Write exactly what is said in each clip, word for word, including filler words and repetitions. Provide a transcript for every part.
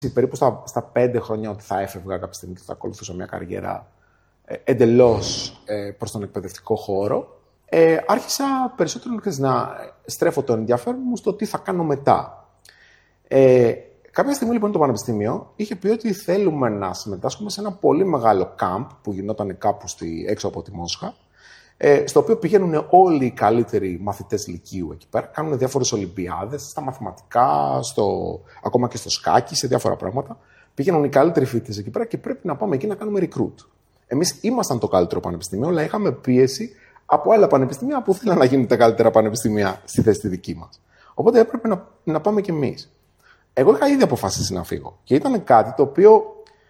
περίπου στα, στα πέντε χρόνια ότι θα έφευγα κάποια στιγμή και θα ακολουθούσα μια καριέρα ε, εντελώς ε, προς τον εκπαιδευτικό χώρο, ε, άρχισα περισσότερο να στρέφω το ενδιαφέρον μου στο τι θα κάνω μετά. Ε, κάποια στιγμή λοιπόν το Πανεπιστήμιο είχε πει ότι θέλουμε να συμμετάσχουμε σε ένα πολύ μεγάλο camp που γινόταν κάπου στη, έξω από τη Μόσχα, ε, στο οποίο πηγαίνουν όλοι οι καλύτεροι μαθητές λυκείου εκεί πέρα, κάνουν διάφορες ολυμπιάδες, στα μαθηματικά, στο, ακόμα και στο σκάκι, σε διάφορα πράγματα. Πηγαίνουν οι καλύτεροι φοιτητές εκεί πέρα και πρέπει να πάμε εκεί να κάνουμε recruit. Εμείς ήμασταν το καλύτερο πανεπιστήμιο, αλλά είχαμε πίεση από άλλα πανεπιστήμια που θέλαν να γίνουν τα καλύτερα πανεπιστήμια στη θέση τη δική μας. Οπότε έπρεπε να, να πάμε κι εμείς. Εγώ είχα ήδη αποφασίσει να φύγω. Και ήταν κάτι το οποίο.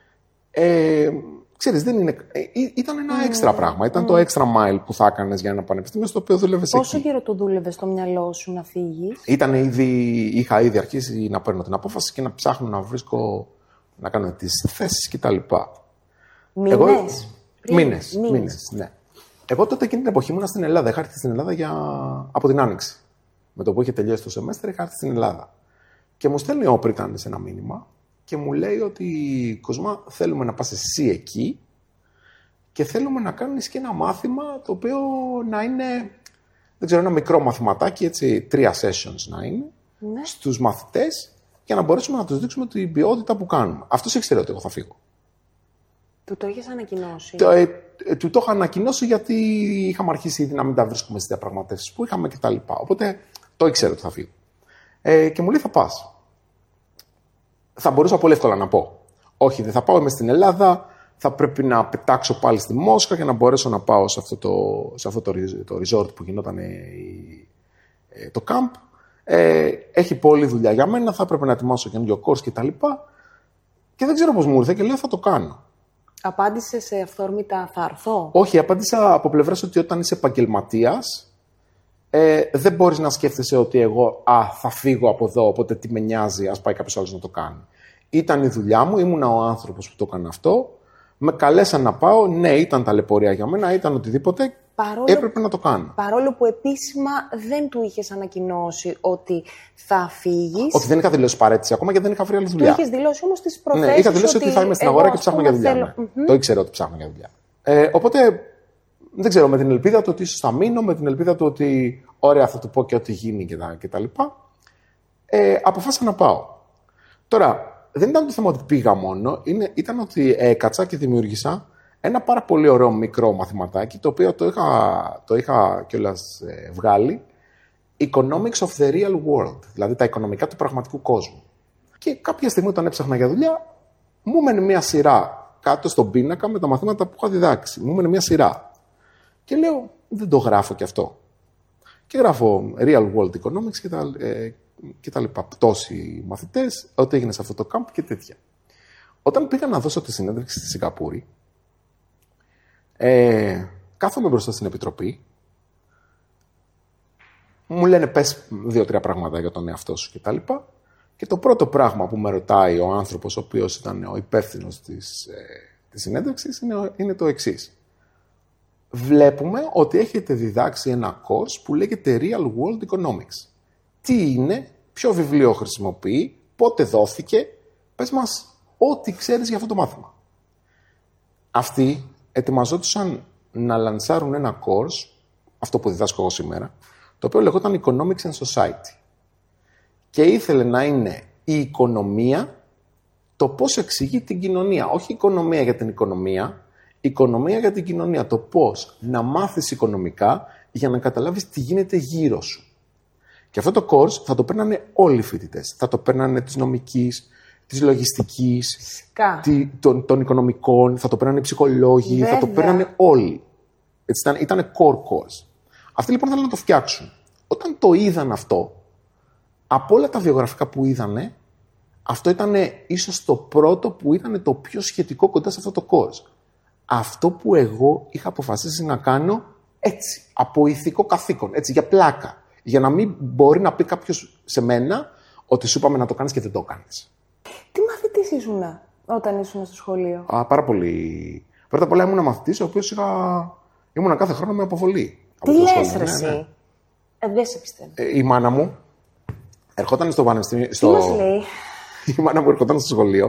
Ε, ξέρεις, δεν είναι, ε, ήταν ένα mm. έξτρα πράγμα. Ήταν mm. το extra mile που θα έκανες για ένα πανεπιστήμιο στο οποίο δούλευες εκεί. Πόσο καιρό το δούλευες στο μυαλό σου να φύγεις? Ήταν ήδη, είχα ήδη αρχίσει να παίρνω την απόφαση και να ψάχνω να βρίσκω, να κάνω τις θέσεις κτλ. Μήνες? Εγώ, πριν, μήνες, μήνες, μήνες, ναι. Εγώ τότε εκείνη την εποχή ήμουν στην Ελλάδα. Είχα έρθει στην Ελλάδα για... από την Άνοιξη. Με το που είχε τελειώσει το σεμέστερ, είχα έρθει στην Ελλάδα. Και μου στέλνει ο Πριτάνης ένα μήνυμα και μου λέει ότι Κοσμά, θέλουμε να πας εσύ εκεί και θέλουμε να κάνεις και ένα μάθημα το οποίο να είναι, δεν ξέρω, ένα μικρό μαθηματάκι, έτσι, τρία sessions να είναι, ναι, στους μαθητές για να μπορέσουμε να τους δείξουμε την ποιότητα που κάνουμε. Αυτός ήξερε ότι εγώ θα φύγω. Του το είχες ανακοινώσει? Το, ε, ε, του το είχα ανακοινώσει γιατί είχαμε αρχίσει ήδη να μην τα βρίσκουμε στις διαπραγματεύσεις που είχαμε κτλ. Οπότε το ήξερε ότι θα φύγω. Ε, και μου λέει θα πας. Θα μπορούσα πολύ εύκολα να πω. Όχι, δεν θα πάω, είμαι στην Ελλάδα. Θα πρέπει να πετάξω πάλι στη Μόσχα για να μπορέσω να πάω σε αυτό το, σε αυτό το, το resort που γινόταν ε, ε, το camp. Ε, έχει πολλή δουλειά για μένα. Θα πρέπει να ετοιμάσω καινούριο course κτλ. Και, και δεν ξέρω πώς μου ήρθε και λέω θα το κάνω. Απάντησε σε αυθόρμητα θα έρθω? Όχι, απάντησα από πλευράς ότι όταν είσαι επαγγελματίας, ε, δεν μπορείς να σκέφτεσαι ότι εγώ α, θα φύγω από εδώ, οπότε τι με νοιάζει, ας πάει κάποιος άλλος να το κάνει. Ήταν η δουλειά μου, ήμουνα ο άνθρωπος που το έκανε αυτό. Με καλέσαν να πάω, ναι, ήταν ταλαιπωρία για μένα, ήταν οτιδήποτε. Παρόλο, έπρεπε να το κάνω. Παρόλο που επίσημα δεν του είχες ανακοινώσει ότι θα φύγεις. Όχι, δεν είχα δηλώσει παρέτηση ακόμα και δεν είχα βρει άλλη δουλειά. Του είχες δηλώσει όμως τις προθέσεις? Ναι, είχα δηλώσει ότι, ότι θα είμαι στην αγορά και ψάχνω για δουλειά. Θέλω... Ναι. Mm-hmm. Το ήξερα ότι ψάχνω για δουλειά. Ε, οπότε δεν ξέρω, με την ελπίδα του ότι ίσως θα μείνω, με την ελπίδα του ότι ωραία θα του πω και ό,τι γίνει κτλ. Ε, αποφάσισα να πάω. Τώρα, δεν ήταν το θέμα ότι πήγα μόνο, είναι, ήταν ότι έκατσα και δημιούργησα ένα πάρα πολύ ωραίο μικρό μαθηματάκι, το οποίο το είχα, το είχα κιόλας ε, βγάλει, Economics of the Real World, δηλαδή τα οικονομικά του πραγματικού κόσμου. Και κάποια στιγμή όταν έψαχνα για δουλειά, μου έμενε μια σειρά κάτω στον πίνακα με τα μαθήματα που είχα διδάξει. Μου έμενε μια σειρά. Και λέω, δεν το γράφω κι αυτό. Και γράφω Real World Economics και τα, ε, και τα λοιπά. Πτώση μαθητές, ό,τι έγινε σε αυτό το camp και τέτοια. Όταν πήγα να δώσω τη συνέντευξη στη Σιγκαπούρη, ε, κάθομαι μπροστά στην επιτροπή, μου λένε πες δύο-τρία πράγματα για τον εαυτό σου κτλ. Και, και το πρώτο πράγμα που με ρωτάει ο άνθρωπος, ο οποίος ήταν ο υπεύθυνος της, ε, της συνέντευξης, είναι, είναι το εξής. Βλέπουμε ότι έχετε διδάξει ένα course που λέγεται Real World Economics. Τι είναι, ποιο βιβλίο χρησιμοποιεί, πότε δόθηκε, πες μας ό,τι ξέρεις για αυτό το μάθημα. Αυτοί ετοιμαζόντουσαν να λανσάρουν ένα course, αυτό που διδάσκω εγώ σήμερα, το οποίο λεγόταν Economics and Society. Και ήθελε να είναι η οικονομία, το πώς εξηγεί την κοινωνία. Όχι οικονομία για την οικονομία, οικονομία για την κοινωνία. Το πώς να μάθεις οικονομικά για να καταλάβεις τι γίνεται γύρω σου. Και αυτό το course θα το παίρνανε όλοι οι φοιτητές. Θα το παίρνανε της νομικής, της λογιστικής, τη, των, των οικονομικών, θα το παίρνανε οι ψυχολόγοι, Βέβαια. θα το παίρνανε όλοι. Έτσι, ήταν, ήταν core course. Αυτοί λοιπόν θέλουν να το φτιάξουν. Όταν το είδαν αυτό, από όλα τα βιογραφικά που είδανε, αυτό ήταν ίσως το πρώτο που ήταν το πιο σχετικό κοντά σε αυτό το course. Αυτό που εγώ είχα αποφασίσει να κάνω έτσι, από ηθικό καθήκον, έτσι, για πλάκα. Για να μην μπορεί να πει κάποιος σε μένα ότι σου είπαμε να το κάνεις και δεν το κάνεις. Τι μαθητής ήσουν όταν ήσουν στο σχολείο? Α, πάρα πολύ. Πρώτα απ' όλα ήμουν μαθητής ο οποίος είχα... ήμουν κάθε χρόνο με αποβολή. Τι λες ρε εσύ? Ναι, ναι. Ε, δεν σε πιστεύω. Ε, η μάνα μου ερχόταν στο πανεπιστήμιο... Τι στο... μας λέει? Η μάνα μου ερχόταν στο σχολείο